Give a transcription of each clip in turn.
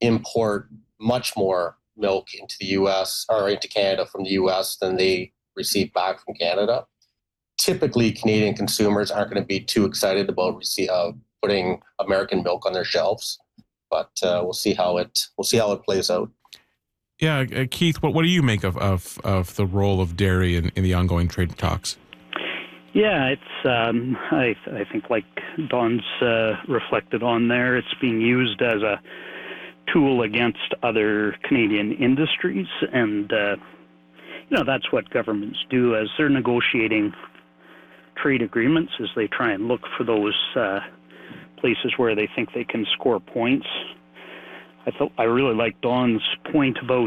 import much more milk into the US or into Canada from the US than they receive back from Canada. Typically, Canadian consumers aren't going to be too excited about putting American milk on their shelves, but we'll see how it plays out. Yeah, Keith, what do you make of the role of dairy in the ongoing trade talks? Yeah, it's I think like Don's reflected on there, it's being used as a tool against other Canadian industries, and that's what governments do as they're negotiating trade agreements, is they try and look for those places where they think they can score points. I really like Don's point about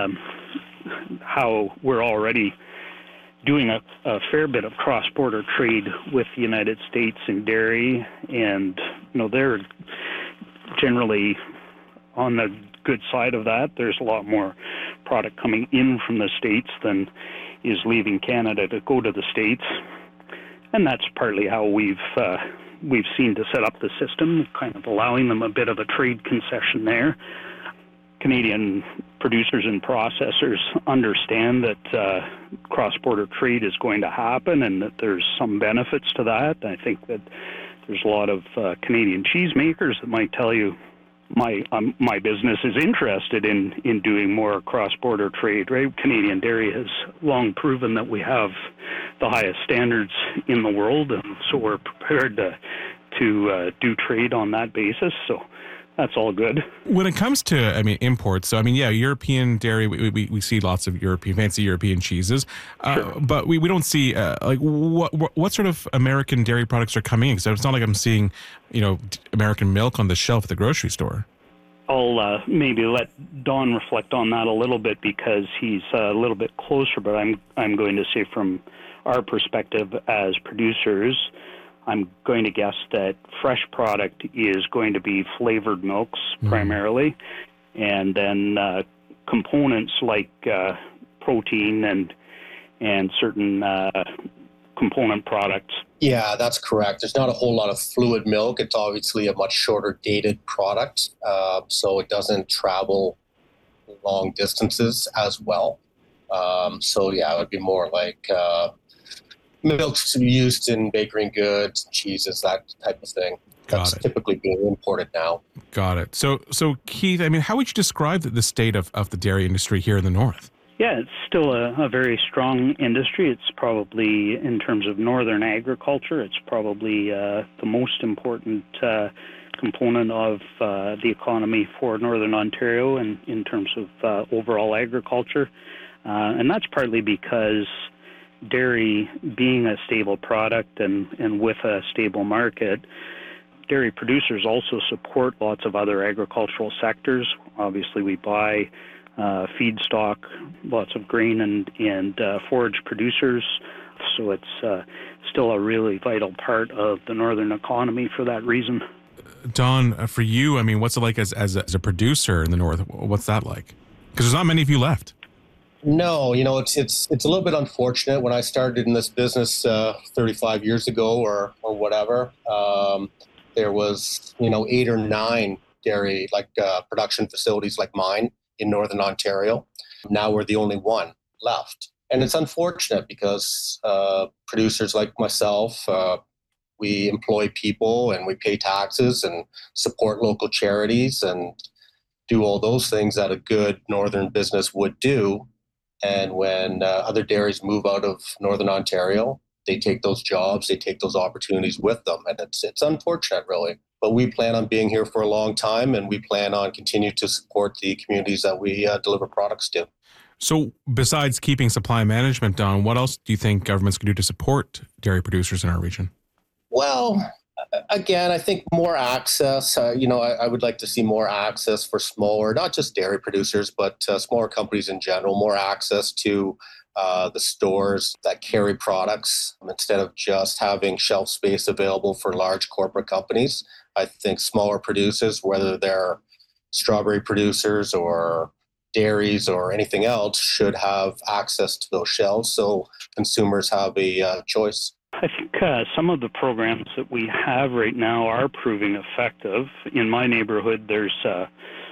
how we're already doing a fair bit of cross-border trade with the United States in dairy, and they're generally on the good side of that. There's a lot more product coming in from the States than is leaving Canada to go to the States, and that's partly how we've seen to set up the system, kind of allowing them a bit of a trade concession there. Canadian producers and processors understand that cross-border trade is going to happen and that there's some benefits to that. I think that there's a lot of Canadian cheesemakers that might tell you, my business is interested in doing more cross-border trade, right? Canadian dairy has long proven that we have the highest standards in the world, and so we're prepared to do trade on that basis. So that's all good. When it comes to, imports, so, European dairy, we see lots of fancy European cheeses, sure. But we don't see, what sort of American dairy products are coming in? So it's not like I'm seeing, American milk on the shelf at the grocery store. I'll maybe let Don reflect on that a little bit because he's a little bit closer, but I'm going to say from our perspective as producers, I'm going to guess that fresh product is going to be flavored milks primarily, and then components like protein and certain component products. Yeah, that's correct. There's not a whole lot of fluid milk. It's obviously a much shorter dated product, so it doesn't travel long distances as well. It would be more like milks to be used in bakery goods, cheeses, that type of thing. That's typically being imported now. Got it. So Keith, how would you describe the state of the dairy industry here in the North? Yeah, it's still a very strong industry. It's probably, in terms of northern agriculture, it's probably the most important component of the economy for Northern Ontario in terms of overall agriculture. And that's partly because dairy being a stable product and with a stable market, dairy producers also support lots of other agricultural sectors. Obviously, we buy feedstock, lots of grain and forage producers. So it's still a really vital part of the northern economy for that reason. Don, for you, what's it like as a producer in the North? What's that like? Because there's not many of you left. No, it's a little bit unfortunate. When I started in this business 35 years ago or whatever, there was 8 or 9 dairy production facilities like mine in Northern Ontario. Now we're the only one left, and it's unfortunate because producers like myself, we employ people and we pay taxes and support local charities and do all those things that a good northern business would do. And when other dairies move out of Northern Ontario, they take those jobs, they take those opportunities with them. And it's unfortunate, really. But we plan on being here for a long time, and we plan on continuing to support the communities that we deliver products to. So besides keeping supply management down, what else do you think governments can do to support dairy producers in our region? Well, again, I think more access. I would like to see more access for smaller, not just dairy producers, but smaller companies in general, more access to the stores that carry products instead of just having shelf space available for large corporate companies. I think smaller producers, whether they're strawberry producers or dairies or anything else, should have access to those shelves so consumers have a choice. I think some of the programs that we have right now are proving effective. In my neighborhood, there's